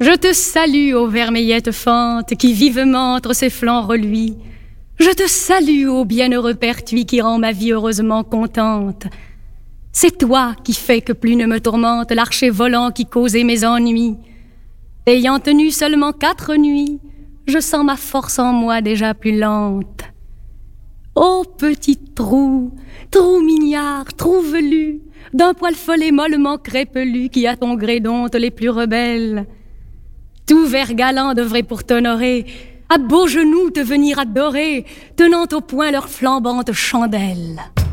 Je te salue, ô vermeillette fente, qui vivement entre ses flancs reluit. Je te salue, ô bienheureux pertuis, qui rend ma vie heureusement contente. C'est toi qui fais que plus ne me tourmente l'archer volant qui causait mes ennuis. Ayant tenu seulement 4 nuits, je sens ma force en moi déjà plus lente. Ô petit trou, trou mignard, trou velu, d'un poil follet mollement crépelu qui à ton gré dompte les plus rebelles. Tout vers galant devrait pour t'honorer, à beaux genoux te venir adorer, tenant au poing leur flambante chandelle.